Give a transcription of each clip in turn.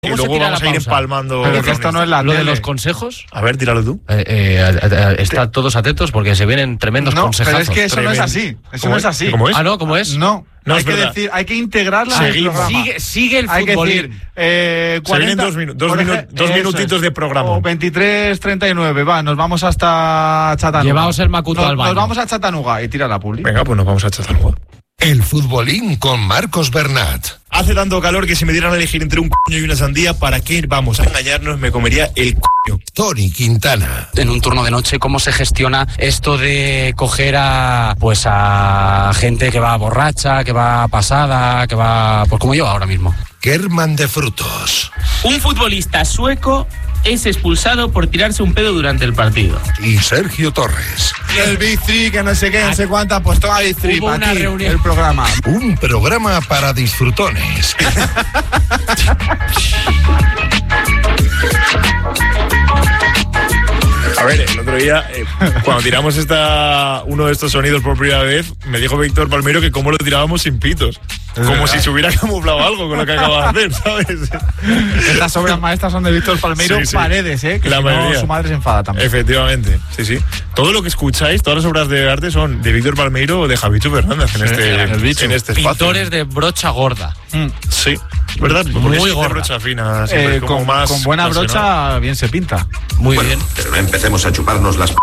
Y luego vamos a ir empalmando. Esto no es lo de los consejos. A ver, tíralo tú. Estad todos atentos porque se vienen tremendos consejazos. Pero es que eso no es así. Eso no es así. ¿Cómo es? Ah, no, ¿cómo es? No. No, hay es que verdad. decir, hay que integrarla en el programa. Sigue el Hay que futbolín. decir, 40, Se vienen dos minutitos de programa. O 23:39, va, nos vamos hasta Chattanooga. Llevaos el Macuto al baño. Nos vamos a Chattanooga y tira la publi. Venga, pues nos vamos a Chattanooga. El futbolín con Marcos Bernat. Hace tanto calor que si me dieran a elegir entre un coño y una sandía, ¿para qué vamos a engañarnos? Me comería el coño. Tony Quintana. En un turno de noche, ¿cómo se gestiona esto de coger a gente que va borracha, que va pasada, que va pues como yo ahora mismo? Kerman de Frutos. Un futbolista sueco es expulsado por tirarse un pedo durante el partido. Y Sergio Torres. El Big Three, que no sé qué, no sé cuánta, pues toma Big Three Hubo para una ti, reunión. el programa. Un programa para disfrutones. A ver, el otro día, cuando tiramos uno de estos sonidos por primera vez, me dijo Víctor Palmeiro que cómo lo tirábamos sin pitos. Como si se hubiera camuflado algo con lo que acaba de hacer, ¿sabes? Estas obras maestras son de Víctor Palmeiro, Sí, sí. Paredes, que La si mayoría. no, su madre se enfada también. Efectivamente, sí. Todo lo que escucháis, todas las obras de arte son de Víctor Palmeiro o de Javicho Fernández en este espacio. Pintores de brocha gorda. Sí, ¿verdad? Muy Porque es de gorda. brocha fina, siempre como más, con buena más, brocha bien se pinta. Muy bien. Pero no empecemos a chuparnos las...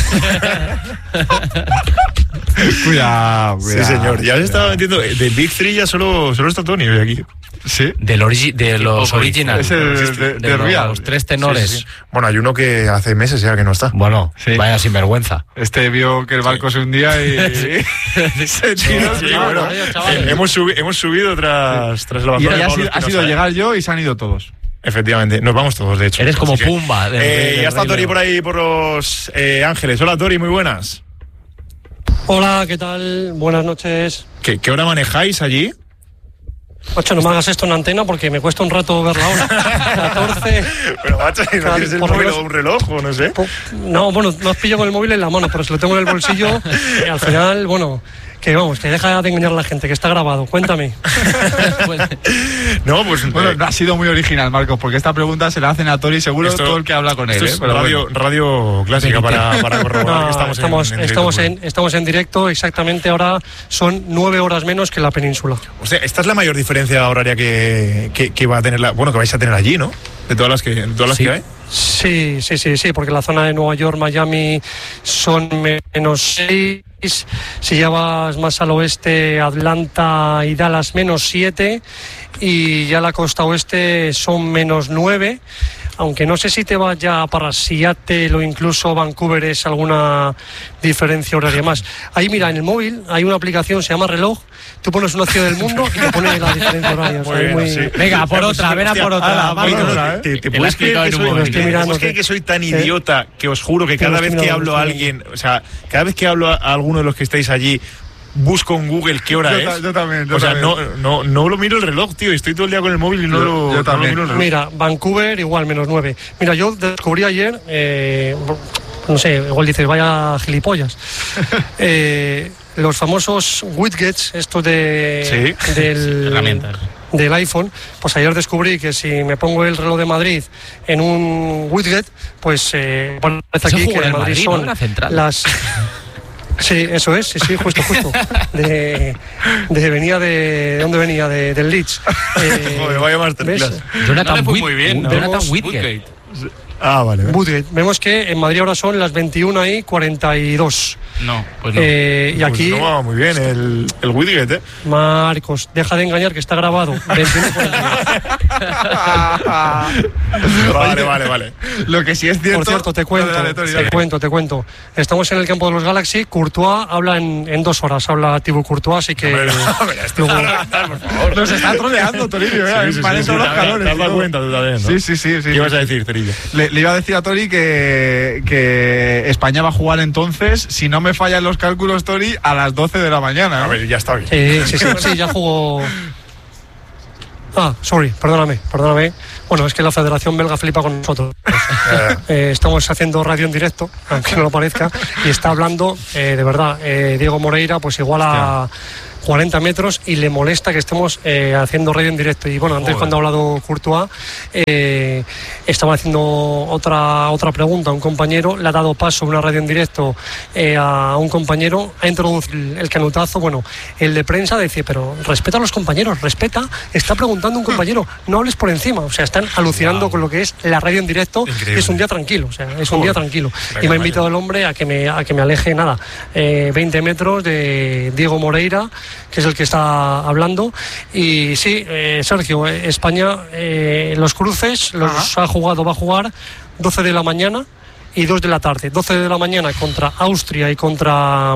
Cuidado, Sí, señor. Ya se estaba metiendo. De Big Three ya solo está Tony hoy aquí. Sí. De los originales. Es el de Real. los tres tenores. Sí. Bueno, hay uno que hace meses ya que no está. Bueno, Sí. vaya sinvergüenza. Este vio que el barco se hundía y se tiró. Sí, Claro, bueno, adiós, chavales. hemos subido tras el Y abandono de ha Pablo sido Espinosa, llegar yo y se han ido todos. Efectivamente, nos vamos todos, de hecho. Eres como Así que, Pumba. ya está Tori por ahí, por los Ángeles. Hola, Tori, muy buenas. Hola, ¿qué tal? Buenas noches. ¿Qué hora manejáis allí? Macho, no me hagas esto en antena porque me cuesta un rato ver la hora. 14. Pero, macho, ¿no tienes el por lo móvil menos- o un reloj o no sé? No, bueno, no os pillo con el móvil en la mano, pero si lo tengo en el bolsillo, y al final, bueno, que vamos, que deja de engañar a la gente, que está grabado. Cuéntame. No, pues Bueno, no ha sido muy original, Marcos, porque esta pregunta se la hacen a Tori seguro Esto- todo el que habla con él. esto es Pero bueno. radio clásica para corroborar No, que estamos estamos en directo, exactamente ahora son 9 horas menos que la península. O sea, esta es la mayor diferencia horaria que va a tener que vais a tener allí, ¿no? De todas las que hay. Sí, porque la zona de Nueva York, Miami son menos 6. Si ya vas más al oeste, Atlanta y Dallas menos 7. Y ya la costa oeste son menos 9. Aunque no sé si te vas ya para Seattle o incluso Vancouver es alguna diferencia horaria más. Ahí mira, en el móvil hay una aplicación, se llama Reloj. Tú pones una ciudad del mundo y te pone la diferencia horaria. O sea, Muy bien, sí. Venga, a por otra, ven a por otra. Marcos, ¿te puedes creer que soy, Estoy mirando que soy tan idiota que os juro que cada vez que hablo a alguien, o sea, cada vez que hablo a alguno de los que estáis allí, busco en Google qué hora es? Yo también. O sea, no lo miro el reloj, tío. Estoy todo el día con el móvil y no lo también. miro el reloj. Mira, Vancouver igual menos 9. Mira, yo descubrí ayer, no sé, igual dices, vaya gilipollas. Los famosos widgets, estos Herramientas. del iPhone, pues ayer descubrí que si me pongo el reloj de Madrid en un widget, pues parece Eso aquí jugó que en en Madrid Madrid, ¿no? son En la central. las... Sí, eso es, sí, justo. Venía de... ¿Dónde venía? Del Leeds. Joder, vaya masterclass. ¿ves? Jonathan muy bien, ¿no? Jonathan Vemos Whitgate. Ah, vale. Woodgate. Vemos que en Madrid ahora son las 21:42. No, pues no. Y Pues aquí, no va muy bien el widget, ¿eh? Marcos, deja de engañar que está grabado. 21:42. Vale. Lo que sí es cierto. Por cierto, te cuento, Dale, Tori, dale. te cuento. Estamos en el campo de los Galaxy. Courtois habla en 2 horas. Habla Thibaut Courtois, así que... Por favor. Nos está troleando, Toribio, vale todos los calores. Te has dado tío. cuenta tú también, ¿no? Sí. ¿Qué ibas a decir, Terillo? Le iba a decir a Tori que España va a jugar entonces, si no me fallan los cálculos, Tori, a las 12 de la mañana. A ver, ya está bien. Sí, ya jugó... perdóname. Bueno, es que la Federación Belga flipa con nosotros. Estamos haciendo radio en directo, aunque no lo parezca, y está hablando, de verdad, Diego Moreira, pues igual a 40 metros y le molesta que estemos haciendo radio en directo. Y bueno, antes cuando ha hablado Courtois, estaba haciendo otra pregunta a un compañero, le ha dado paso a una radio en directo a un compañero, ha introducido el canutazo. Bueno, el de prensa dice, pero respeta a los compañeros, está preguntando un compañero, no hables por encima. O sea, están alucinando con lo que es la radio en directo. Increíble. Es un día tranquilo, o sea, es un día tranquilo. Y me ha invitado el hombre a que me aleje 20 metros de Diego Moreira, que es el que está hablando. Y sí, Sergio, España los cruces va a jugar 12 de la mañana y 2 de la tarde. 12 de la mañana contra Austria y contra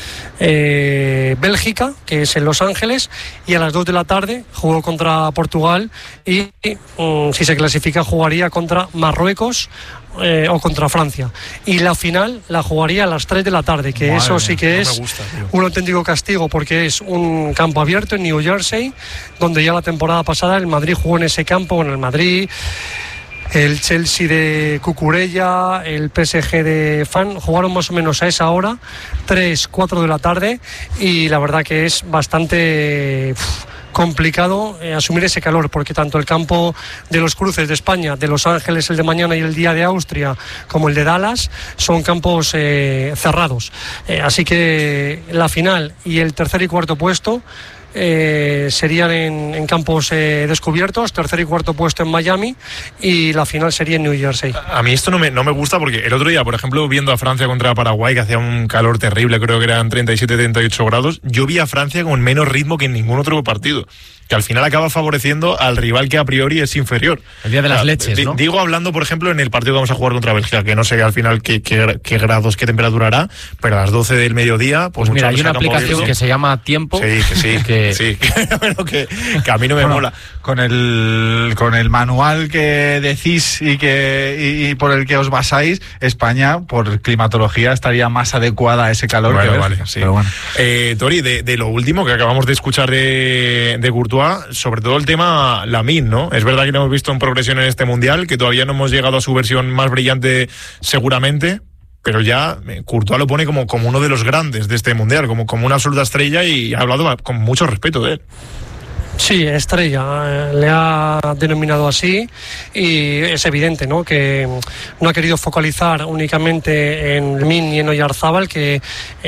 Bélgica, que es en Los Ángeles, y a las 2 de la tarde jugó contra Portugal y si se clasifica jugaría contra Marruecos o contra Francia. Y la final la jugaría a las 3 de la tarde, que madre eso sí que es un auténtico castigo, porque es un campo abierto en New Jersey, donde ya la temporada pasada el Madrid jugó en ese campo, en el Madrid, el Chelsea de Cucurella, el PSG de Fan, jugaron más o menos a esa hora, 3-4 de la tarde, y la verdad que es bastante complicado asumir ese calor, porque tanto el campo de los cruces de España, de Los Ángeles el de mañana y el día de Austria, como el de Dallas, son campos cerrados. Así que la final y el tercer y cuarto puesto serían en campos descubiertos, tercer y cuarto puesto en Miami, y la final sería en New Jersey. A mí esto no me gusta, porque el otro día, por ejemplo, viendo a Francia contra Paraguay, que hacía un calor terrible, creo que eran 37-38 grados, yo vi a Francia con menos ritmo que en ningún otro partido, que al final acaba favoreciendo al rival que a priori es inferior. El día de las leches, ¿no? Digo, hablando, por ejemplo, en el partido que vamos a jugar contra Bélgica, que no sé al final qué grados, qué temperatura hará, pero a las 12 del mediodía, pues mira, hay una aplicación que se llama Tiempo. Sí, bueno, que a mí no me mola. Con el manual que decís y por el que os basáis, España, por climatología, estaría más adecuada a ese calor. Bueno, que vale, sí. Pero bueno. Tori, de lo último que acabamos de escuchar de Courtois, sobre todo el tema Lamine, ¿no? Es verdad que no hemos visto en progresión en este Mundial, que todavía no hemos llegado a su versión más brillante seguramente, pero ya Courtois lo pone como uno de los grandes de este Mundial, como una absoluta estrella, y ha hablado con mucho respeto de él. Sí, estrella, le ha denominado así, y es evidente, ¿no?, que no ha querido focalizar únicamente en Lamine y en Oyarzábal, que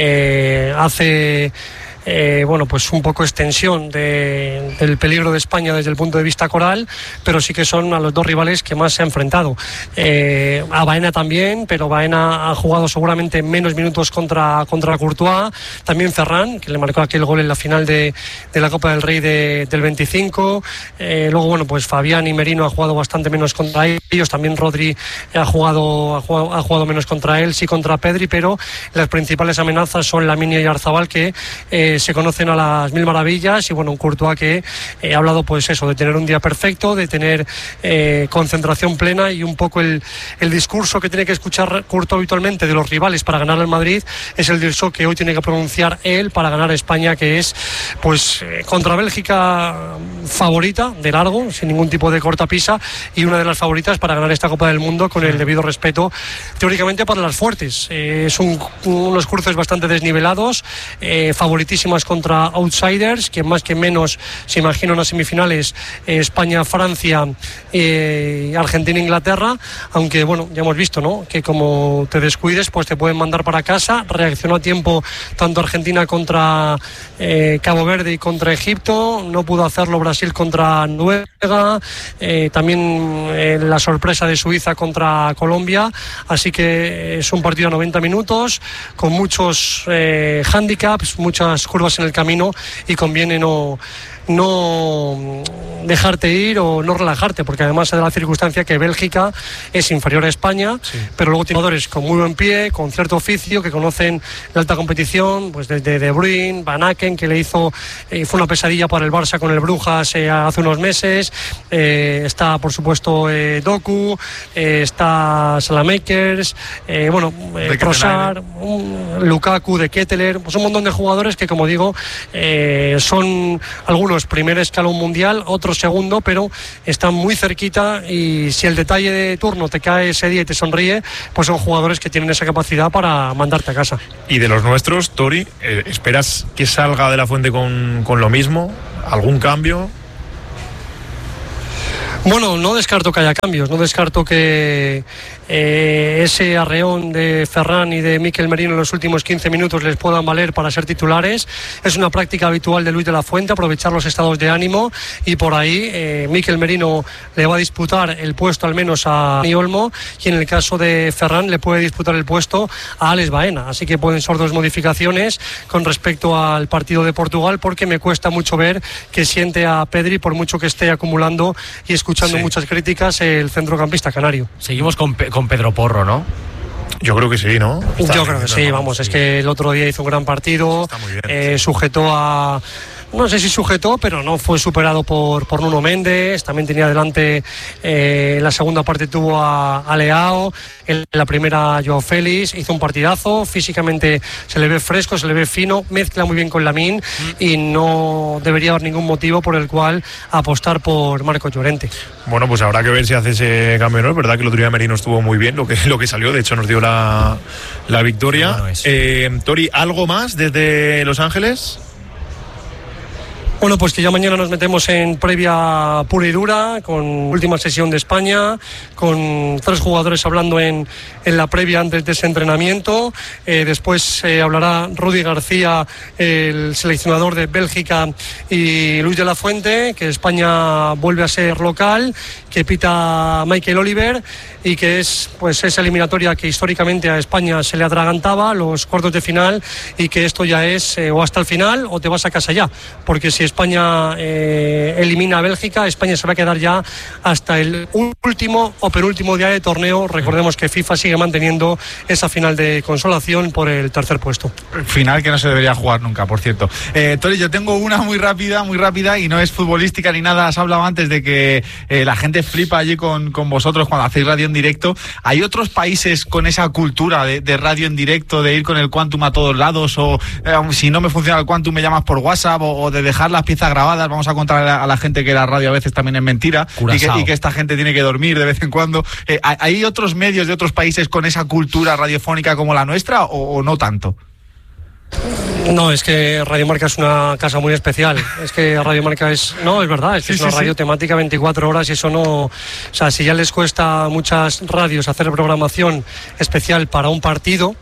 hace pues un poco extensión del peligro de España desde el punto de vista coral, pero sí que son a los dos rivales que más se ha enfrentado. A Baena también, pero Baena ha jugado seguramente menos minutos contra Courtois. También Ferran, que le marcó aquel gol en la final de la Copa del Rey del 25. Luego, pues Fabián y Merino ha jugado bastante menos contra ellos. También Rodri ha jugado menos contra él, sí contra Pedri, pero las principales amenazas son Lamine y Oyarzábal, que se conocen a las mil maravillas, y un Courtois que ha hablado pues eso, de tener un día perfecto, de tener concentración plena, y un poco el discurso que tiene que escuchar Courtois habitualmente de los rivales para ganar al Madrid es el discurso que hoy tiene que pronunciar él para ganar a España, que es pues contra Bélgica favorita de largo, sin ningún tipo de cortapisa, y una de las favoritas para ganar esta Copa del Mundo, con el debido respeto teóricamente para las fuertes. Es unos cruces bastante desnivelados, favoritísimos contra outsiders, que más que menos se imagina unas semifinales España, Francia, Argentina, Inglaterra, aunque ya hemos visto, ¿no?, que como te descuides pues te pueden mandar para casa. Reaccionó a tiempo tanto Argentina contra Cabo Verde y contra Egipto, no pudo hacerlo Brasil contra Noruega, también la sorpresa de Suiza contra Colombia, así que es un partido a 90 minutos con muchos handicaps, muchas curvas en el camino, y conviene no dejarte ir o no relajarte, porque además se da la circunstancia que Bélgica es inferior a España, sí, pero luego tiene jugadores con muy buen pie, con cierto oficio, que conocen la alta competición, pues desde De Bruyne, Van Aken, que le hizo fue una pesadilla para el Barça con el Brujas hace unos meses, está por supuesto Doku, está Salamakers, Trossard, Lukaku de Ketteler, pues un montón de jugadores que, como digo, son algunos unos primer escalón mundial, otro segundo, pero están muy cerquita, y si el detalle de turno te cae ese día y te sonríe, pues son jugadores que tienen esa capacidad para mandarte a casa. Y de los nuestros, Tori, ¿esperas que salga de la Fuente con lo mismo? ¿Algún cambio? Bueno, no descarto que haya cambios, no descarto que ese arreón de Ferran y de Mikel Merino en los últimos 15 minutos les puedan valer para ser titulares. Es una práctica habitual de Luis de la Fuente, aprovechar los estados de ánimo, y por ahí Mikel Merino le va a disputar el puesto al menos a Dani Olmo, y en el caso de Ferran le puede disputar el puesto a Alex Baena. Así que pueden ser dos modificaciones con respecto al partido de Portugal, porque me cuesta mucho ver que siente a Pedri, por mucho que esté acumulando y escuchando muchas críticas, el centrocampista canario. Seguimos con Pedro Porro, ¿no? Yo creo que sí, ¿no? Yo creo que sí, vamos, sí. Es que el otro día hizo un gran partido, sujetó a... No sé si sujetó, pero no fue superado por Nuno Méndez. También tenía delante, en la segunda parte tuvo a Leao, en la primera Joao Félix. Hizo un partidazo, físicamente se le ve fresco, se le ve fino, mezcla muy bien con Lamine, y no debería haber ningún motivo por el cual apostar por Marcos Llorente. Bueno, pues habrá que ver si hace ese cambio, ¿no? Es verdad que el otro día Merino estuvo muy bien, lo que salió, de hecho nos dio la victoria. Bueno, Tori, ¿algo más desde Los Ángeles? Bueno, pues que ya mañana nos metemos en previa pura y dura, con última sesión de España, con 3 jugadores hablando en la previa antes de ese entrenamiento. Después hablará Rudi García, el seleccionador de Bélgica, y Luis de la Fuente, que España vuelve a ser local, que pita Michael Oliver, y que es pues esa eliminatoria que históricamente a España se le atragantaba, los cuartos de final, y que esto ya es o hasta el final o te vas a casa ya, porque si España elimina a Bélgica, España se va a quedar ya hasta el último o penúltimo día de torneo. Recordemos que FIFA sigue manteniendo esa final de consolación por el tercer puesto. Final que no se debería jugar nunca, por cierto. Tori, yo tengo una muy rápida, y no es futbolística ni nada. Has hablado antes de que la gente flipa allí con vosotros cuando hacéis radio en directo. ¿Hay otros países con esa cultura de radio en directo, de ir con el Quantum a todos lados, o si no me funciona el Quantum me llamas por WhatsApp, o de dejar las piezas grabadas? Vamos a contar a la gente que la radio a veces también es mentira, y que esta gente tiene que dormir de vez en cuando. ¿Hay otros medios de otros países con esa cultura radiofónica como la nuestra, o no tanto? No, es que Radio Marca es una casa muy especial. Es que Radio Marca es verdad, es que es una radio temática 24 horas, y eso no... O sea, si ya les cuesta a muchas radios hacer programación especial para un partido,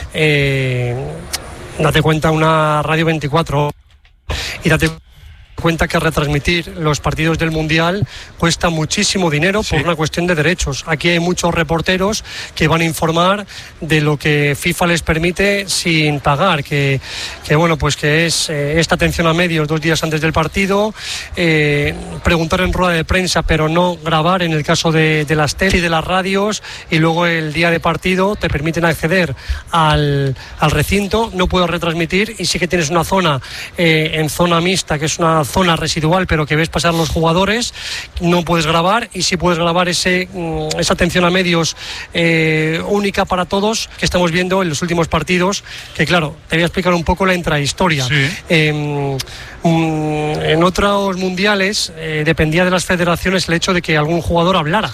date cuenta una radio 24 horas, y date cuenta que retransmitir los partidos del Mundial cuesta muchísimo dinero por una cuestión de derechos. Aquí hay muchos reporteros que van a informar de lo que FIFA les permite sin pagar, que bueno, pues que es esta atención a medios 2 días antes del partido, preguntar en rueda de prensa pero no grabar en el caso de las teles y de las radios, y luego el día de partido te permiten acceder al recinto, no puedes retransmitir, y sí que tienes una zona en zona mixta, que es una zona residual pero que ves pasar los jugadores, no puedes grabar, y sí puedes grabar esa atención a medios única para todos que estamos viendo en los últimos partidos, que claro, te voy a explicar un poco la intrahistoria. En otros mundiales dependía de las federaciones el hecho de que algún jugador hablara,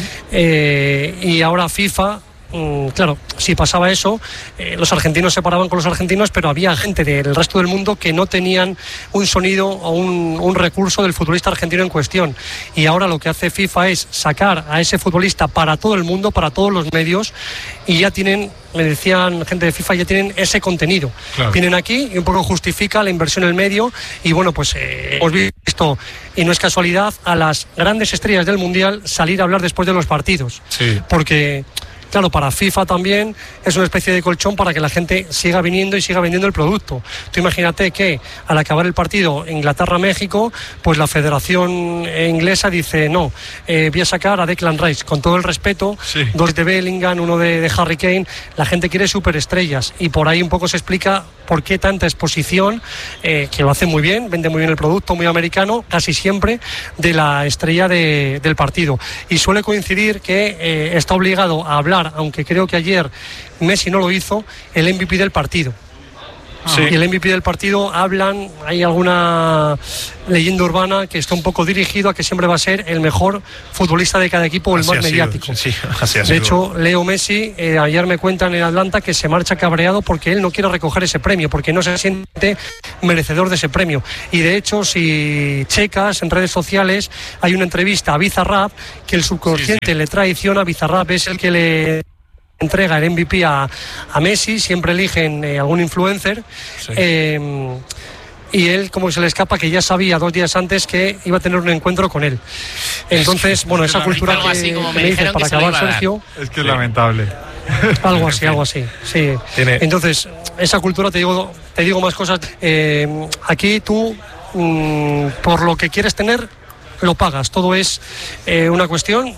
y ahora FIFA... Claro, si pasaba eso, los argentinos se paraban con los argentinos, pero había gente del resto del mundo que no tenían un sonido o un recurso del futbolista argentino en cuestión. Y ahora lo que hace FIFA es sacar a ese futbolista para todo el mundo, para todos los medios, y ya tienen, me decían gente de FIFA, ya tienen ese contenido. Claro. Vienen aquí y un poco justifica la inversión en el medio, y bueno, pues hemos visto, y no es casualidad, a las grandes estrellas del Mundial salir a hablar después de los partidos. Porque... claro, para FIFA también es una especie de colchón para que la gente siga viniendo y siga vendiendo el producto. Tú imagínate que al acabar el partido Inglaterra-México, pues la Federación Inglesa dice no, voy a sacar a Declan Rice, con todo el respeto, 2 de Bellingham, 1 de Harry Kane. La gente quiere superestrellas, y por ahí un poco se explica por qué tanta exposición, que lo hace muy bien, vende muy bien el producto, muy americano, casi siempre, de la estrella del partido. Y suele coincidir que está obligado a hablar, aunque creo que ayer Messi no lo hizo, el MVP del partido. Sí. Y el MVP del partido hay alguna leyenda urbana que está un poco dirigido a que siempre va a ser el mejor futbolista de cada equipo, el Así más ha sido, mediático. sí, así ha De sido. hecho, Leo Messi, ayer me cuentan en Atlanta que se marcha cabreado porque él no quiere recoger ese premio, porque no se siente merecedor de ese premio. Y de hecho, si checas en redes sociales, hay una entrevista a Bizarrap que el subconsciente le traiciona. Bizarrap es el que le entrega el MVP a Messi, siempre eligen algún influencer. Sí. Y él, como se le escapa, que ya sabía 2 días antes que iba a tener un encuentro con él. Entonces, bueno, esa cultura algo así como me me dices dijeron para que se lo acabar, iba a dar. Sergio. Es que es lamentable. Algo así, sí. Tiene- Entonces, esa cultura, te digo más cosas. Aquí tú, por lo que quieres tener, lo pagas. Todo es una cuestión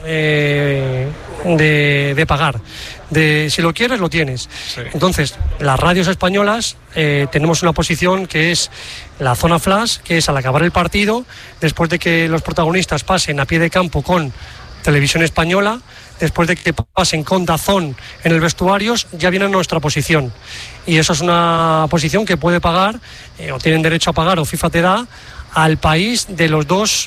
de pagar. Si lo quieres, lo tienes. Sí. Entonces, las radios españolas tenemos una posición que es la zona flash, que es al acabar el partido, después de que los protagonistas pasen a pie de campo con Televisión Española, después de que pasen con DAZN en el vestuario, ya viene nuestra posición. Y eso es una posición que puede pagar, o tienen derecho a pagar, o FIFA te da, al país de los dos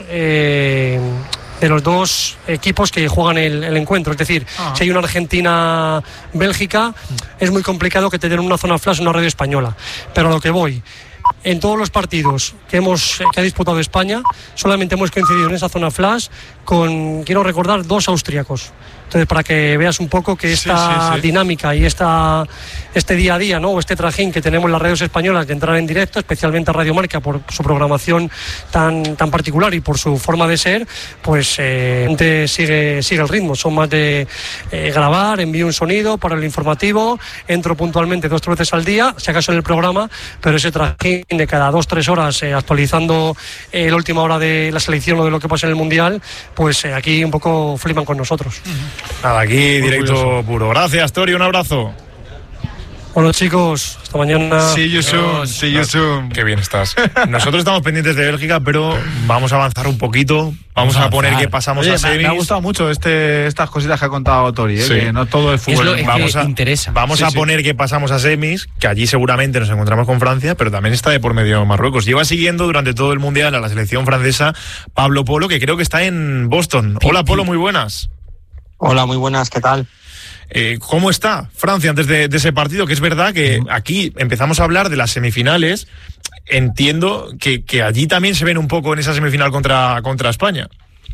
equipos que juegan el encuentro. Es decir, si hay una Argentina-Bélgica, es muy complicado que te den una zona flash en una radio española. Pero a lo que voy, en todos los partidos que ha disputado España, solamente hemos coincidido en esa zona flash con, quiero recordar, 2 austríacos. Entonces, para que veas un poco que esta dinámica y este día a día, ¿no?, o este trajín que tenemos en las radios españolas de entrar en directo, especialmente a Radio Marca por su programación tan particular y por su forma de ser, pues sigue el ritmo. Son más de grabar, envío un sonido para el informativo, entro puntualmente 2 o 3 veces al día, si acaso en el programa, pero ese trajín de cada 2 o 3 horas actualizando la última hora de la selección o de lo que pasa en el Mundial, pues aquí un poco flipan con nosotros. Nada, aquí directo puro. Gracias, Tori, un abrazo. Bueno, chicos, hasta mañana. See you soon, see you soon. Qué bien estás. Nosotros estamos pendientes de Bélgica, pero vamos a avanzar un poquito. Vamos a poner que pasamos Oye, a semis. me ha gustado mucho estas cositas que ha contado Tori, Sí. que no todo es fútbol. lo que Vamos a interesa. Vamos Sí, a sí. poner que pasamos a semis, que allí seguramente nos encontramos con Francia, pero también está de por medio Marruecos. Lleva siguiendo durante todo el Mundial a la selección francesa Pablo Polo, que creo que está en Boston. Hola, Polo, muy buenas. Hola, muy buenas, ¿qué tal? ¿Cómo está Francia antes de ese partido? Que es verdad que aquí empezamos a hablar de las semifinales. Entiendo que allí también se ven un poco en esa semifinal contra España.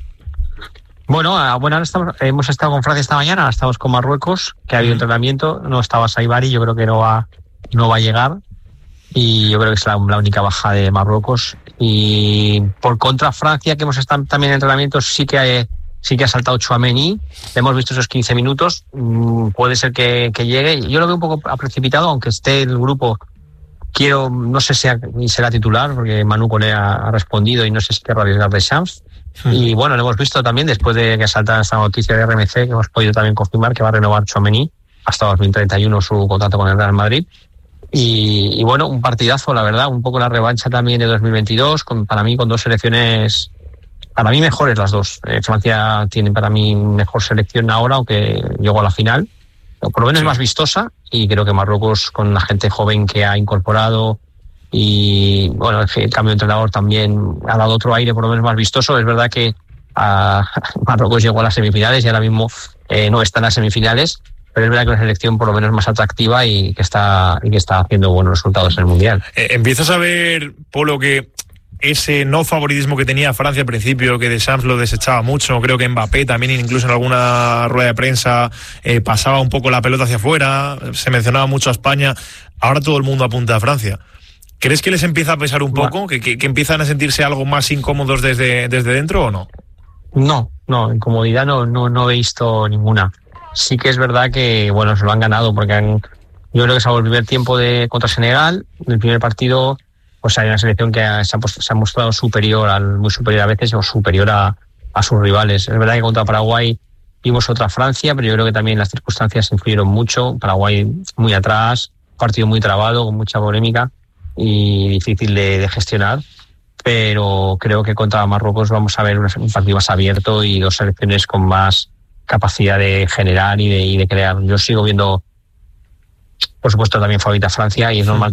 Bueno, ahora hemos estado con Francia esta mañana, ahora estamos con Marruecos, que ha habido entrenamiento, no estaba Saibari, yo creo que no va a llegar, y yo creo que es la única baja de Marruecos. Y por contra Francia, que hemos estado también en entrenamientos, sí que ha saltado Tchouaméni, le hemos visto esos 15 minutos, puede ser que llegue. Yo lo veo un poco precipitado, aunque esté el grupo, no sé si será titular, porque Manu Koné ha respondido y no sé si querrá arriesgar de Shams. Y bueno, lo hemos visto también después de que saltara esta noticia de RMC, que hemos podido también confirmar que va a renovar Tchouaméni hasta 2031 su contrato con el Real Madrid. Y bueno, un partidazo, la verdad, un poco la revancha también de 2022, para mí con 2 selecciones, para mí mejores las dos. Francia tiene para mí mejor selección ahora, aunque llegó a la final, por lo menos más vistosa, y creo que Marruecos, con la gente joven que ha incorporado, y bueno, el cambio de entrenador también ha dado otro aire por lo menos más vistoso. Es verdad que Marruecos llegó a las semifinales y ahora mismo no está en las semifinales, pero es verdad que es una selección por lo menos más atractiva y que está haciendo buenos resultados en el Mundial. ¿Empiezas a ver, Polo, que ese no favoritismo que tenía Francia al principio, que Deschamps lo desechaba mucho? Creo que Mbappé también, incluso en alguna rueda de prensa, pasaba un poco la pelota hacia afuera, se mencionaba mucho a España. Ahora todo el mundo apunta a Francia. ¿Crees que les empieza a pesar un poco? ¿Que empiezan a sentirse algo más incómodos desde dentro o no? No, incomodidad no he visto ninguna. Sí que es verdad que, bueno, se lo han ganado porque yo creo que salvo el primer tiempo contra Senegal, el primer partido, pues hay una selección que se ha mostrado muy superior a veces, o superior a sus rivales. Es verdad que contra Paraguay vimos otra Francia, pero yo creo que también las circunstancias influyeron mucho. Paraguay muy atrás, partido muy trabado, con mucha polémica y difícil de gestionar, pero creo que contra Marruecos vamos a ver un partido más abierto y 2 selecciones con más capacidad de generar y de crear. Yo sigo viendo, por supuesto, también favorita Francia, y es normal que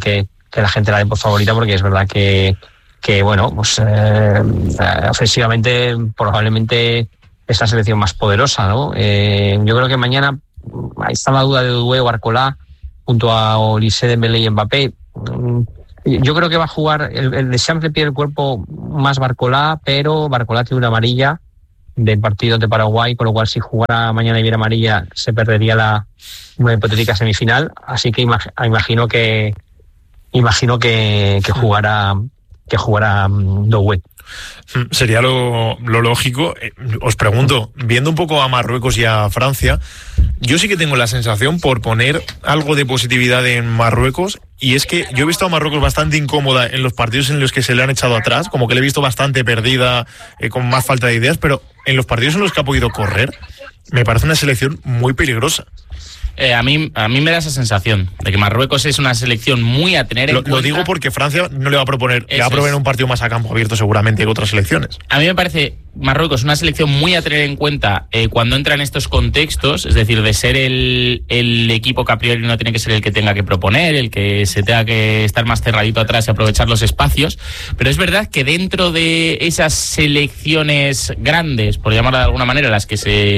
la gente la dé por favorita, porque es verdad que bueno, pues ofensivamente probablemente es la selección más poderosa, ¿no? Yo creo que mañana ahí está la duda de Dubé o Barcolá junto a Olise, Dembélé y Mbappé. Yo creo que va a jugar el Deschamps, le pide el cuerpo más Barcolá, pero Barcolá tiene una amarilla del partido de Paraguay, con lo cual si jugara mañana y viera amarilla se perdería una hipotética semifinal, así que imagino que jugará Doué. Sería lo lógico. Os pregunto, viendo un poco a Marruecos y a Francia, yo sí que tengo la sensación, por poner algo de positividad en Marruecos, y es que yo he visto a Marruecos bastante incómoda en los partidos en los que se le han echado atrás, como que le he visto bastante perdida, con más falta de ideas, pero en los partidos en los que ha podido correr, me parece una selección muy peligrosa. A mí me da esa sensación de que Marruecos es una selección muy a tener en cuenta. Lo digo porque Francia no le va a proponer, le va a proponer un partido más a campo abierto seguramente que otras selecciones. A mí me parece Marruecos una selección muy a tener en cuenta cuando entra en estos contextos, es decir, de ser el equipo que a priori no tiene que ser el que tenga que proponer, el que se tenga que estar más cerradito atrás y aprovechar los espacios, pero es verdad que dentro de esas selecciones grandes, por llamarla de alguna manera, a las que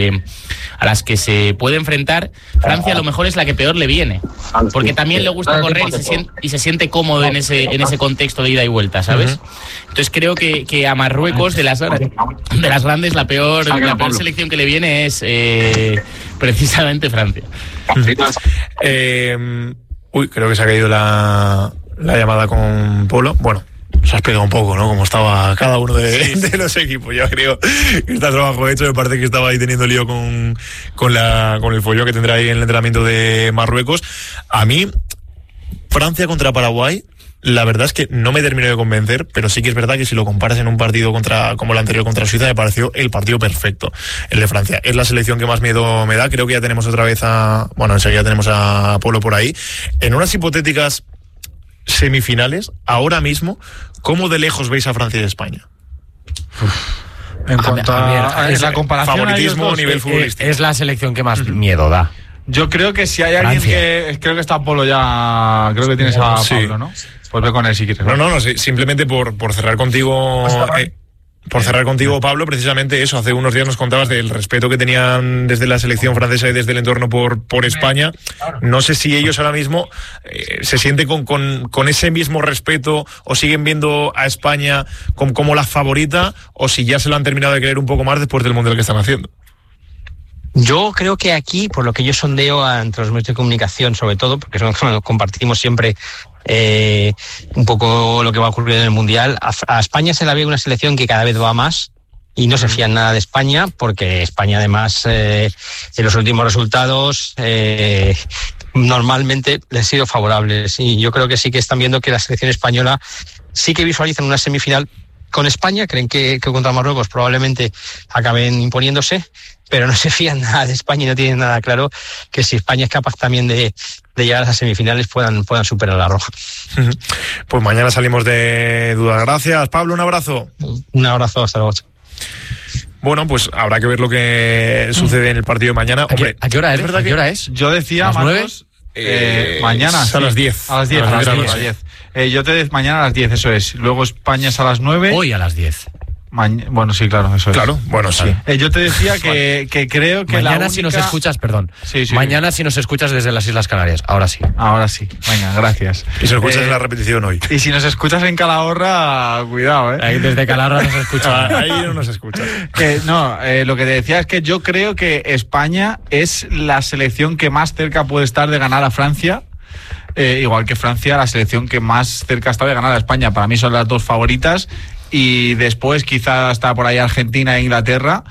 se puede enfrentar, Francia a lo mejor es la que peor le viene, porque también le gusta correr y se siente cómodo en ese contexto de ida y vuelta, ¿sabes? Entonces creo que a Marruecos, de las grandes, la peor selección que le viene es precisamente Francia. Creo que se ha caído la llamada con Polo. Bueno, se ha explicado un poco, ¿no? Cómo estaba cada uno de los equipos. Yo creo que está trabajo hecho. Me parece que estaba ahí teniendo lío con el follón que tendrá ahí en el entrenamiento de Marruecos. A mí, Francia contra Paraguay, la verdad es que no me terminó de convencer, pero sí que es verdad que si lo comparas en un partido como el anterior contra Suiza, me pareció el partido perfecto, el de Francia. Es la selección que más miedo me da. Creo que ya tenemos otra vez enseguida tenemos a Polo por ahí. En unas hipotéticas semifinales, ahora mismo, ¿cómo de lejos veis a Francia y España? En cuanto a la comparación, favoritismo a nivel futbolístico. Es la selección que más miedo da. Yo creo que si hay alguien creo que está Polo ya, creo que tienes a Pablo, ¿no? Pues ve con él si quieres. No, simplemente por cerrar contigo. Por cerrar contigo, Pablo, precisamente eso, hace unos días nos contabas del respeto que tenían desde la selección francesa y desde el entorno por España. No sé si ellos ahora mismo se sienten con ese mismo respeto o siguen viendo a España como la favorita, o si ya se lo han terminado de creer un poco más después del Mundial que están haciendo. Yo creo que aquí, por lo que yo sondeo entre los medios de comunicación, sobre todo, porque compartimos siempre un poco lo que va a ocurrir en el Mundial, a España se la ve una selección que cada vez va más y no se fían nada de España, porque España además en los últimos resultados normalmente les han sido favorables, y yo creo que sí que están viendo que la selección española sí que visualizan una semifinal con España, creen que contra Marruecos probablemente acaben imponiéndose, pero no se fían nada de España y no tienen nada claro que si España es capaz también de llegar a esas semifinales puedan superar a la roja. Pues mañana salimos de dudas. Gracias, Pablo, un abrazo. Un abrazo, hasta luego. Bueno, pues habrá que ver lo que sucede en el partido de mañana. Hombre, ¿a qué hora es? ¿verdad? ¿A qué hora es? Yo decía, Marcos, mañana a las 10. A las 10. Yo te decía mañana a las 10, eso es. Luego España es a las 9. Hoy a las 10. Bueno, sí, claro, eso es. Claro, bueno, sí. Yo te decía que creo que mañana la única... si nos escuchas, perdón. Sí. Mañana si nos escuchas desde las Islas Canarias. Ahora sí. Venga, gracias. Y si nos escuchas en la repetición hoy. Y si nos escuchas en Calahorra, cuidado, Ahí desde Calahorra nos escuchan. Ahí no nos escuchan. Lo que te decía es que yo creo que España es la selección que más cerca puede estar de ganar a Francia. Igual que Francia, la selección que más cerca está de ganar a España. Para mí son las dos favoritas. Y después quizás está por ahí Argentina e Inglaterra,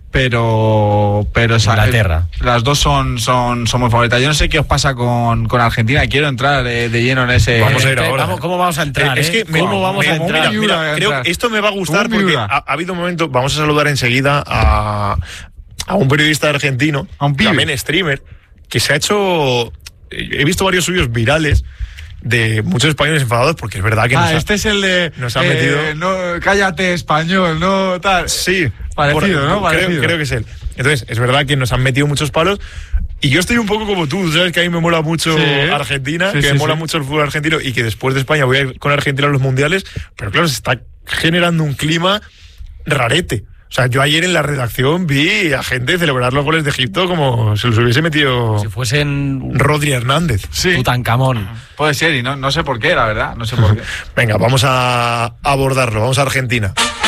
pero Inglaterra. Las dos son muy favoritas. Yo no sé qué os pasa con Argentina. Quiero entrar de lleno en ese. Vamos a ir ahora. ¿Cómo vamos a entrar? Es que ¿Cómo vamos a entrar? Mira, creo que esto me va a gustar porque ha habido un momento. Vamos a saludar enseguida a un periodista argentino, también streamer, que se ha hecho. He visto varios suyos virales de muchos españoles enfadados, porque es verdad que es el de nos ha metido. No, cállate español, no tal. Sí, parecido, ¿no? Creo que es él. Entonces, es verdad que nos han metido muchos palos Y yo estoy un poco como tú, sabes que a mí me mola mucho Argentina, que me mola mucho el fútbol argentino y que después de España voy a ir con Argentina a los mundiales, pero claro, se está generando un clima rarete. O sea, yo ayer en la redacción vi a gente celebrar los goles de Egipto como si los hubiese metido si fuesen Rodri Hernández. Tutankamón. Puede ser, y no sé por qué, la verdad, no sé por qué. Venga, vamos a abordarlo, vamos a Argentina.